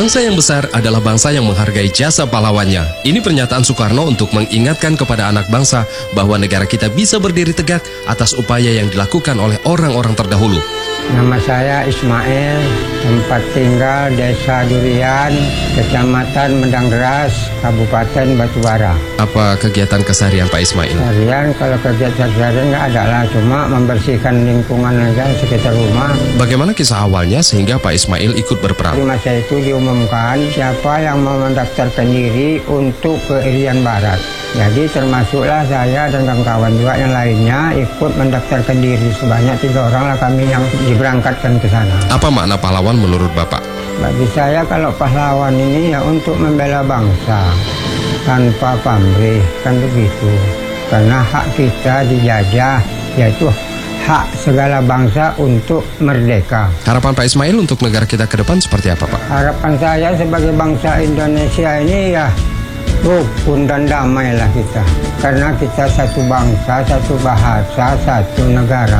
Bangsa yang besar adalah bangsa yang menghargai jasa pahlawannya. Ini pernyataan Soekarno untuk mengingatkan kepada anak bangsa bahwa negara kita bisa berdiri tegak atas upaya yang dilakukan oleh orang-orang terdahulu. Nama saya Ismail, tempat tinggal Desa Durian, Kecamatan Medanggeras, Kabupaten Batubara. Apa kegiatan keseharian Pak Ismail? Harian kalau kegiatan seharian nggak ada lah, cuma membersihkan lingkungan aja sekitar rumah. Bagaimana kisah awalnya sehingga Pak Ismail ikut berperang? Di masa itu diumumkan siapa yang mau mendaftarkan diri untuk ke Irian Barat. Jadi termasuklah saya dan kawan-kawan juga yang lainnya ikut mendaftarkan diri. Sebanyak 3 orang lah kami yang diberangkatkan ke sana. Apa makna pahlawan menurut Bapak? Bagi saya kalau pahlawan ini ya untuk membela bangsa tanpa pamrih, kan begitu. Karena hak kita dijajah, yaitu hak segala bangsa untuk merdeka. Harapan Pak Ismail untuk negara kita ke depan seperti apa, Pak? Harapan saya sebagai bangsa Indonesia ini ya rukun dan damailah kita. Karena kita satu bangsa, satu bahasa, satu negara.